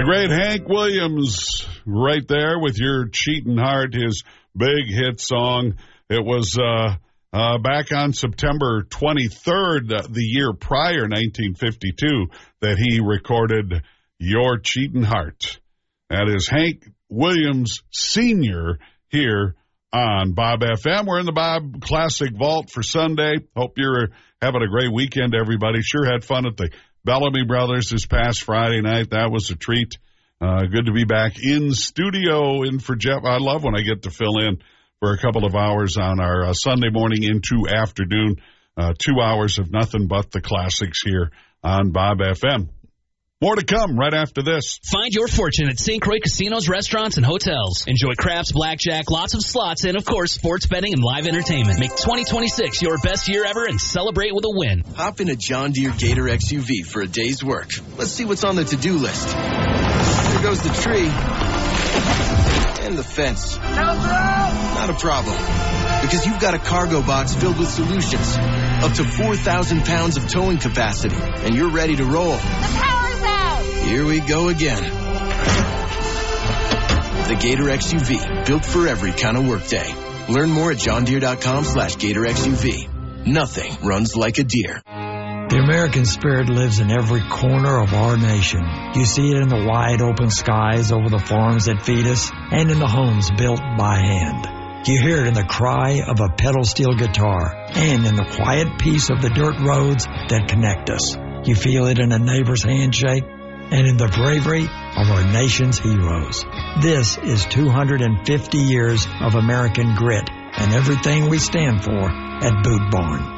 The great Hank Williams right there with Your Cheatin' Heart, his big hit song. It was back on September 23rd, the year prior, 1952, that he recorded Your Cheatin' Heart. That is Hank Williams Sr. here on Bob FM. We're in the Bob Classic Vault for Sunday. Hope you're having a great weekend, everybody. Sure had fun at the Bellamy Brothers this past Friday night. That was a treat. Good to be back in studio in for Jeff. I love when I get to fill in for a couple of hours on our Sunday morning into afternoon. 2 hours of nothing but the classics here on Bob FM. More to come right after this. Find your fortune at St. Croix Casinos, Restaurants, and Hotels. Enjoy craps, blackjack, lots of slots, and, of course, sports betting and live entertainment. Make 2026 your best year ever and celebrate with a win. Hop in a John Deere Gator XUV for a day's work. Let's see what's on the to-do list. There goes the tree. And the fence. Not a problem. Because you've got a cargo box filled with solutions. Up to 4,000 pounds of towing capacity. And you're ready to roll. Here we go again. The Gator XUV, built for every kind of workday. Learn more at johndeere.com/Gator XUV. Nothing runs like a deer. The American spirit lives in every corner of our nation. You see it in the wide open skies over the farms that feed us and in the homes built by hand. You hear it in the cry of a pedal steel guitar and in the quiet peace of the dirt roads that connect us. You feel it in a neighbor's handshake and in the bravery of our nation's heroes. This is 250 years of American grit and everything we stand for at Boot Barn.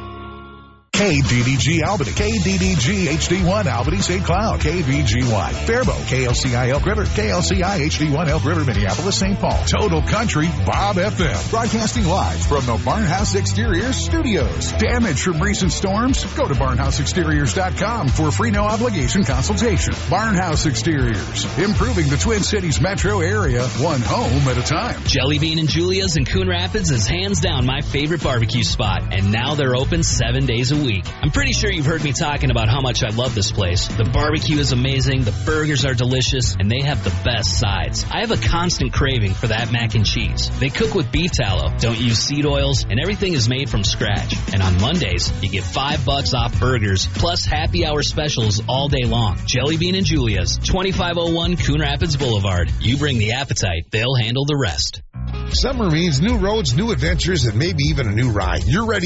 KDDG Albany, KDDG HD1 Albany St. Cloud, KVGY Faribault, KLCI Elk River, KLCI HD1 Elk River Minneapolis St. Paul, Total Country Bob FM, broadcasting live from the Barnhouse Exteriors Studios. Damage from recent storms? Go to barnhouseexteriors.com for a free no obligation consultation. Barnhouse Exteriors, improving the Twin Cities metro area one home at a time. Jelly Bean and Julia's in Coon Rapids is hands down my favorite barbecue spot, and now they're open 7 days a week. I'm pretty sure you've heard me talking about how much I love this place. The barbecue is amazing, the burgers are delicious, and they have the best sides. I have a constant craving for that mac and cheese. They cook with beef tallow, don't use seed oils, and everything is made from scratch. And on Mondays, you get $5 off burgers, plus happy hour specials all day long. Jelly Bean and Julia's, 2501 Coon Rapids Boulevard. You bring the appetite, they'll handle the rest. Summer means new roads, new adventures, and maybe even a new ride. You're ready